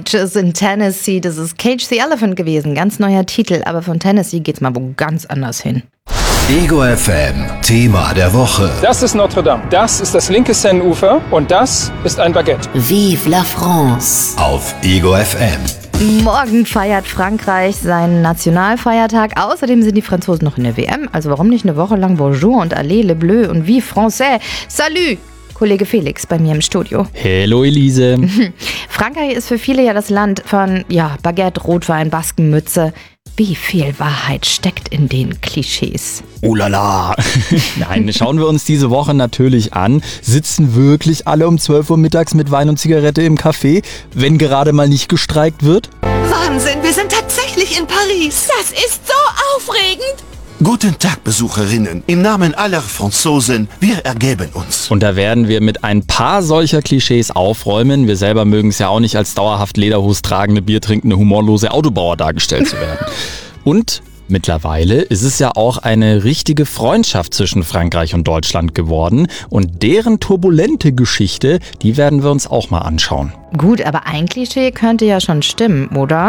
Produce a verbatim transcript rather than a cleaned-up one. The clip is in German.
Cages in Tennessee. Das ist Cage the Elephant gewesen. Ganz neuer Titel. Aber von Tennessee geht's mal wo ganz anders hin. Ego F M, Thema der Woche. Das ist Notre Dame, das ist das linke Seineufer und das ist ein Baguette. Vive la France. Auf Ego F M. Morgen feiert Frankreich seinen Nationalfeiertag. Außerdem sind die Franzosen noch in der W M. Also warum nicht eine Woche lang Bonjour und Allez le Bleu und Vive Français. Salut! Kollege Felix bei mir im Studio. Hello Elise. Frankreich ist für viele ja das Land von ja, Baguette, Rotwein, Baskenmütze. Wie viel Wahrheit steckt in den Klischees? Oh la la. Nein, schauen wir uns diese Woche natürlich an. Sitzen wirklich alle um zwölf Uhr mittags mit Wein und Zigarette im Café, wenn gerade mal nicht gestreikt wird? Wahnsinn, wir sind tatsächlich in Paris. Das ist so aufregend. Guten Tag, Besucherinnen. Im Namen aller Franzosen, wir ergeben uns. Und da werden wir mit ein paar solcher Klischees aufräumen. Wir selber mögen es ja auch nicht als dauerhaft Lederhose tragende, biertrinkende, humorlose Autobauer dargestellt zu werden. Und mittlerweile ist es ja auch eine richtige Freundschaft zwischen Frankreich und Deutschland geworden. Und deren turbulente Geschichte, die werden wir uns auch mal anschauen. Gut, aber ein Klischee könnte ja schon stimmen, oder?